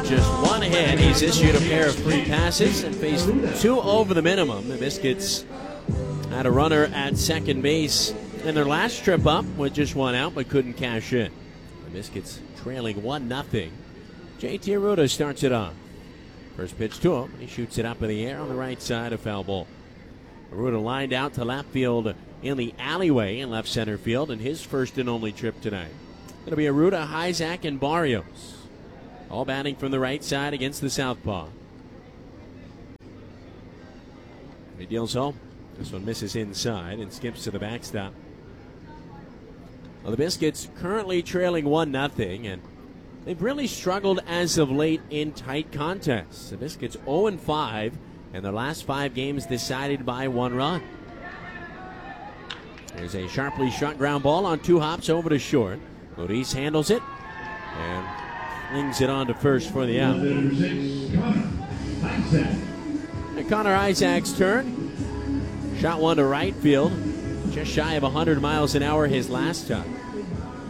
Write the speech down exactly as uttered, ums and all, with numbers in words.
just one hit. He's issued a pair of free passes and faced two over the minimum. The Biscuits had a runner at second base in their last trip up with just one out, but couldn't cash in. The Biscuits trailing one nothing. J T Arruda starts it off. First pitch to him, and he shoots it up in the air on the right side of foul ball. Arruda lined out to left field in the alleyway in left center field in his first and only trip tonight. It'll be Arruda, Hyzak, and Barrios. All batting from the right side against the southpaw. He deals home. This one misses inside and skips to the backstop. Well, the Biscuits currently trailing one nothing, and they've really struggled as of late in tight contests. The Biscuits oh and five, and their last five games decided by one run. There's a sharply shot ground ball on two hops over to short. Luis handles it and flings it on to first for the out. And Connor Hyzak's turn. Shot one to right field. Just shy of one hundred miles an hour his last time.